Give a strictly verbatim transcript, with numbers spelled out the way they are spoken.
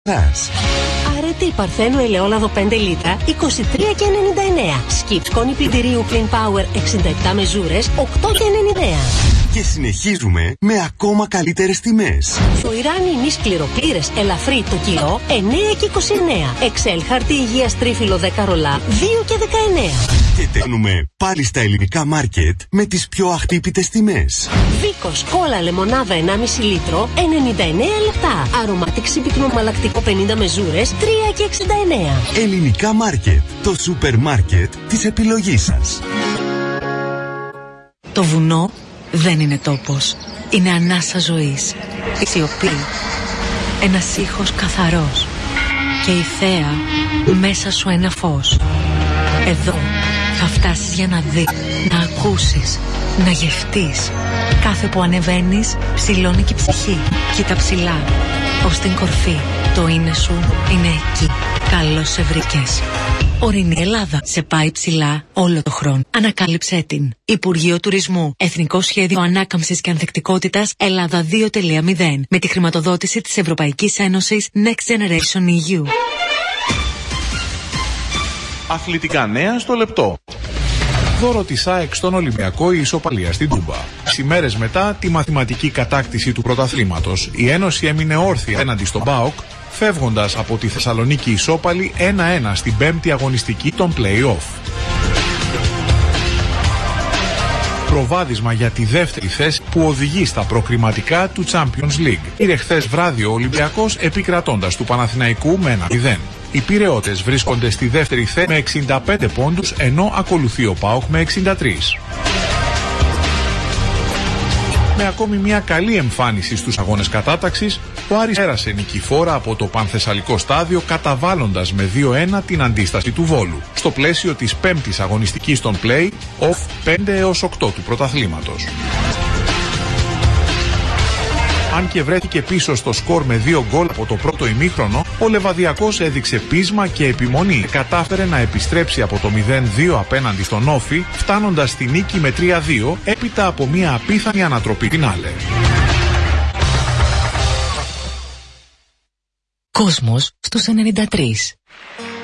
Αρετή Παρθένου ελαιόλαδο πέντε λίτρα είκοσι τρία και ενενήντα εννέα. Σκιπ σκόνη πλυντηρίου Clean Power εξήντα επτά μεζούρες οκτώ και ενενήντα εννέα. Και συνεχίζουμε με ακόμα καλύτερες τιμές. Σοϊράνι ημί σκληροπλήρες ελαφρύ το κιλό εννέα και είκοσι εννέα. Εξέλ χαρτί υγείας τρίφυλλο δέκα ρολά δύο και δεκαεννέα. Και τέλνουμε πάλι στα ελληνικά μάρκετ με τις πιο αχτύπητες τιμές. Βίκος κόλλα λεμονάδα ενάμιση λίτρο ενενήντα εννέα λεπτά. Αρωματιξ πυκνομαλακτικό πενήντα μεζούρες τρία και εξήντα εννέα. Ελληνικά μάρκετ, το σούπερ μάρκετ της επιλογής σας. Το βουνό δεν είναι τόπος. Είναι ανάσα ζωής. Η σιωπή. Ένας ήχος καθαρός. Και η θέα μέσα σου ένα φως. Εδώ θα φτάσεις για να δεις, να ακούσεις, να γευτείς. Κάθε που ανεβαίνεις ψηλώνει και η ψυχή. Κοίτα ψηλά, ως την κορφή. Το είναι σου είναι εκεί. Καλώς σε βρήκες. Ορεινή Ελλάδα σε πάει ψηλά όλο το χρόνο. Ανακάλυψέ την. Υπουργείο Τουρισμού. Εθνικό Σχέδιο Ανάκαμψης και Ανθεκτικότητας Ελλάδα δύο κόμμα μηδέν. Με τη χρηματοδότηση της Ευρωπαϊκής Ένωσης Next Generation ι γιου. Αθλητικά νέα στο λεπτό. Δώρο της ΑΕΚ στον Ολυμπιακό η ισοπαλία στην Τούμπα. Ημέρες μετά τη μαθηματική κατάκτηση του πρωταθλήματος, η Ένωση έμεινε όρθια έναντι στον ΠΑΟΚ, φεύγοντας από τη Θεσσαλονίκη ισόπαλη ένα ένα στην πέμπτη αγωνιστική των play-off. Προβάδισμα για τη δεύτερη θέση που οδηγεί στα προκριματικά του Champions League. Πήρε χθες βράδυ ο Ολυμπιακός επικρατώντας του Παναθηναϊκού με ένα μηδέν. Οι Πειραιώτες βρίσκονται στη δεύτερη θέση με εξήντα πέντε πόντους, ενώ ακολουθεί ο ΠΑΟΚ με εξήντα τρία. Με ακόμη μια καλή εμφάνιση στους αγώνες κατάταξης, ο Άρης πέρασε νικηφόρα από το Πανθεσσαλικό στάδιο, καταβάλλοντας με δύο ένα την αντίσταση του Βόλου, στο πλαίσιο της πέμπτης αγωνιστικής των play-off πέντε έως οκτώ του πρωταθλήματος. Αν και βρέθηκε πίσω στο σκορ με δύο γκολ από το πρώτο ημίχρονο, ο Λεβαδιακός έδειξε πείσμα και επιμονή. Κατάφερε να επιστρέψει από το μηδέν δύο απέναντι στον Όφη, φτάνοντας στη νίκη με τρία δύο, έπειτα από μια απίθανη ανατροπή φινάλε. Κόσμος στους ενενήντα τρία.